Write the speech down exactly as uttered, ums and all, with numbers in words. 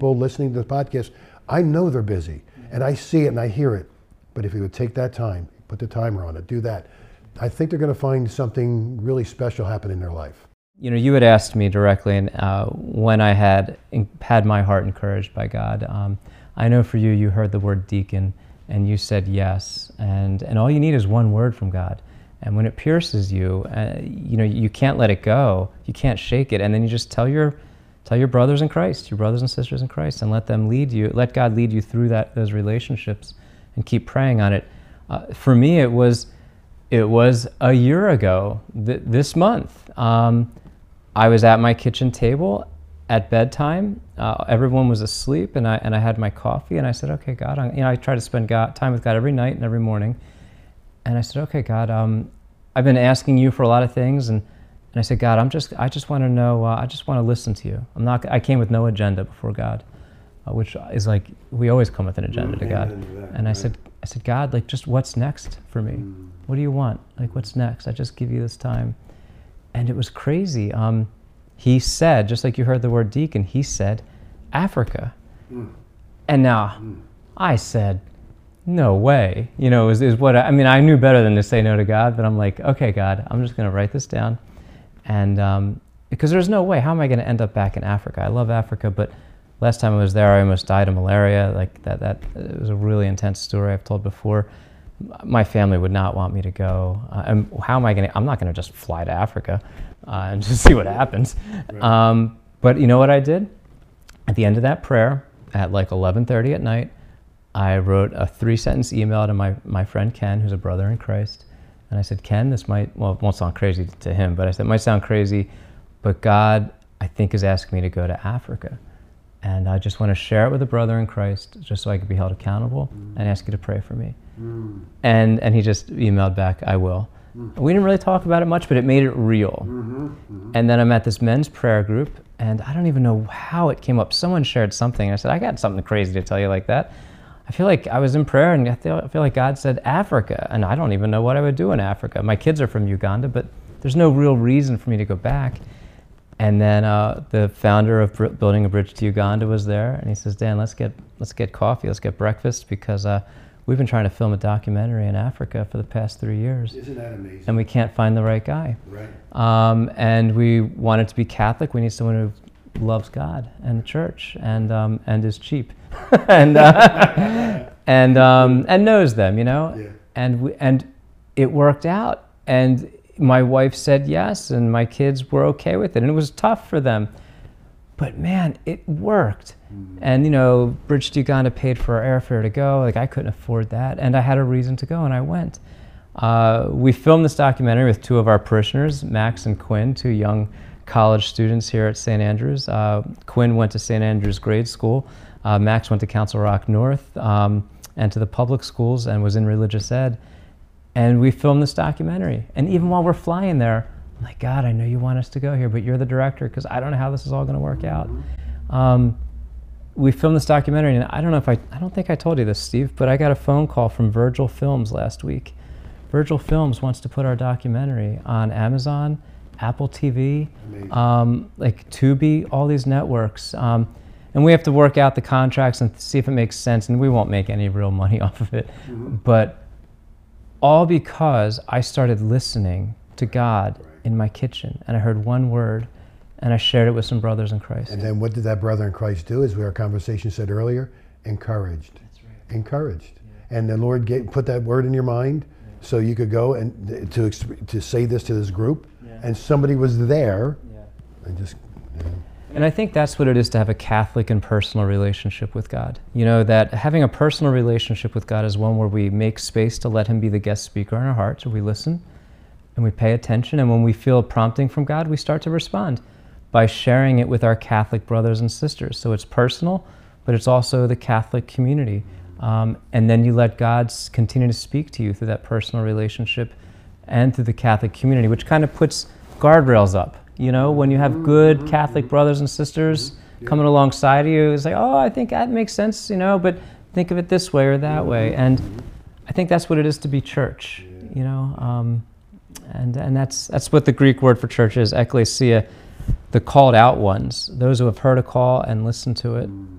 people listening to the podcast, I know they're busy, and I see it and I hear it. But if you would take that time, put the timer on it, do that, I think they're going to find something really special happen in their life. You know, you had asked me directly, and uh, when I had had my heart encouraged by God, um, I know for you, you heard the word deacon, and you said yes, and and all you need is one word from God, and when it pierces you, uh, you know, you can't let it go, you can't shake it, and then you just tell your tell your brothers in Christ, your brothers and sisters in Christ, and let them lead you, let God lead you through that those relationships, and keep praying on it. Uh, for me, it was it was a year ago th- this month. Um, I was at my kitchen table at bedtime. Uh, everyone was asleep, and I and I had my coffee, and I said, "Okay, God," I'm, you know, I try to spend God, time with God every night and every morning. And I said, "Okay, God, um, I've been asking you for a lot of things, and, and I said, God, I'm just I just want to know. Uh, I just want to listen to you. I'm not. I came with no agenda before God, uh, which is like we always come with an agenda to God. And I said, I said, God, like, just what's next for me? What do you want? Like, what's next? I just give you this time." And it was crazy. Um, he said, just like you heard the word deacon, he said, Africa. Mm. And now mm. I said, no way. You know, is is what I, I mean, I knew better than to say no to God, but I'm like, okay, God, I'm just going to write this down. And um, because there's no way, how am I going to end up back in Africa? I love Africa, but last time I was there, I almost died of malaria. Like that, that it was a really intense story I've told before. My family would not want me to go. Uh, and how am I going to, I'm not going to just fly to Africa uh, and just see what happens. Right. Um, but you know what I did? At the end of that prayer, at like eleven thirty at night, I wrote a three-sentence email to my, my friend Ken, who's a brother in Christ. And I said, Ken, this might, well, it won't sound crazy to him, but I said, it might sound crazy, but God, I think, is asking me to go to Africa. And I just want to share it with a brother in Christ, just so I can be held accountable, mm. and ask you to pray for me. Mm. And and he just emailed back, I will. Mm. We didn't really talk about it much, but it made it real. Mm-hmm, mm-hmm. And then I'm at this men's prayer group, and I don't even know how it came up. Someone shared something. I said, I got something crazy to tell you like that. I feel like I was in prayer, and I feel, I feel like God said Africa, and I don't even know what I would do in Africa. My kids are from Uganda, but there's no real reason for me to go back. And then uh, the founder of Br- Building a Bridge to Uganda was there, and he says, Dan, let's get let's get coffee, let's get breakfast, because uh, we've been trying to film a documentary in Africa for the past three years. Isn't that amazing? And we can't find the right guy. Right. Um, and we want it to be Catholic. We need someone who loves God and the church, and um, and is cheap, and uh, and um, and knows them, you know. Yeah. And we, and it worked out, and my wife said yes, and my kids were okay with it, and it was tough for them, but man, it worked. Mm. And you know, Bridge to Uganda paid for our airfare to go. Like, I couldn't afford that, and I had a reason to go, and I went. Uh, we filmed this documentary with two of our parishioners, Max and Quinn, two young college students here at Saint Andrews. Uh, Quinn went to Saint Andrews grade school. Uh, Max went to Council Rock North um, and to the public schools, and was in religious ed. And we filmed this documentary. And even while we're flying there, I'm like, God, I know you want us to go here, but you're the director, because I don't know how this is all going to work out. Um, we filmed this documentary, and I don't know if I, I don't think I told you this, Steve, but I got a phone call from Virgil Films last week. Virgil Films wants to put our documentary on Amazon, Apple T V, um, like Tubi, all these networks. Um, and we have to work out the contracts and see if it makes sense, and we won't make any real money off of it. Mm-hmm. But all because I started listening to God right. in my kitchen, and I heard one word, and I shared it with some brothers in Christ. And then what did that brother in Christ do, as our conversation said earlier? Encouraged. That's right. Encouraged. Yeah. And the Lord gave, put that word in your mind, yeah. so you could go and to to say this to this group, yeah. and somebody was there, yeah. and just, you know. And I think that's what it is to have a Catholic and personal relationship with God. You know, that having a personal relationship with God is one where we make space to let him be the guest speaker in our hearts, or we listen and we pay attention, and when we feel prompting from God, we start to respond by sharing it with our Catholic brothers and sisters. So it's personal, but it's also the Catholic community. Um, and then you let God continue to speak to you through that personal relationship and through the Catholic community, which kind of puts guardrails up. You know, when you have good Catholic brothers and sisters yeah. coming alongside you, it's like, oh, I think that makes sense, you know, but think of it this way or that way. And I think that's what it is to be church, you know, um, and and that's that's what the Greek word for church is, ekklesia, the called out ones, those who have heard a call and listened to it